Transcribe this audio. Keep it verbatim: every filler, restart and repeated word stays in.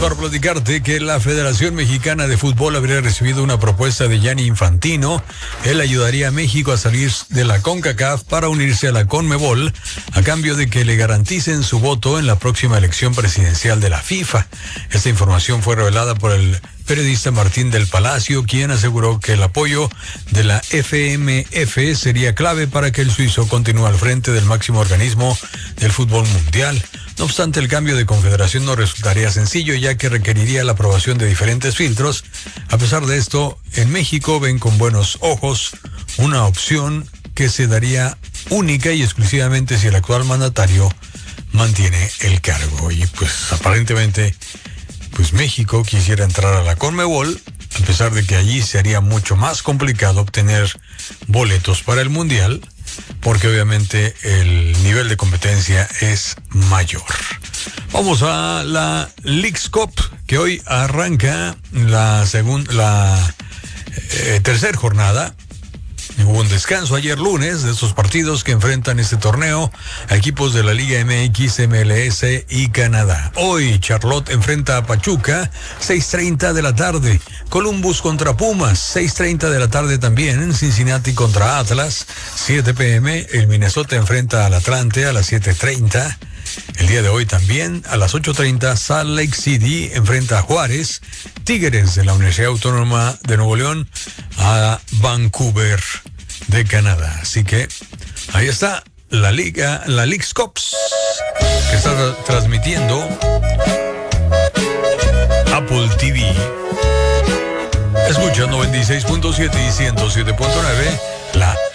Para platicarte que la Federación Mexicana de Fútbol habría recibido una propuesta de Gianni Infantino. Él ayudaría a México a salir de la CONCACAF para unirse a la CONMEBOL a cambio de que le garanticen su voto en la próxima elección presidencial de la FIFA. Esta información fue revelada por el periodista Martín del Palacio, quien aseguró que el apoyo de la F M F sería clave para que el suizo continúe al frente del máximo organismo del fútbol mundial. No obstante, el cambio de confederación no resultaría sencillo, ya que requeriría la aprobación de diferentes filtros. A pesar de esto, en México ven con buenos ojos una opción que se daría única y exclusivamente si el actual mandatario mantiene el cargo. Y pues aparentemente, pues México quisiera entrar a la CONMEBOL, a pesar de que allí sería mucho más complicado obtener boletos para el Mundial, porque obviamente el nivel de competencia es mayor. Vamos a la Leagues Cup, que hoy arranca la segunda, la eh, tercera jornada. Hubo un descanso ayer lunes de estos partidos que enfrentan este torneo a equipos de la Liga M X, M L S y Canadá. Hoy Charlotte enfrenta a Pachuca, seis treinta de la tarde. Columbus contra Pumas, seis treinta de la tarde también. Cincinnati contra Atlas, siete p m El Minnesota enfrenta al Atlante a las siete treinta. El día de hoy también, a las ocho treinta, Salt Lake City enfrenta a Juárez. Tigres de la Universidad Autónoma de Nuevo León a Vancouver de Canadá. Así que ahí está la liga, la Leagues Cups, que está tra- transmitiendo Apple T V. Escucha noventa y seis punto siete y ciento siete punto nueve, la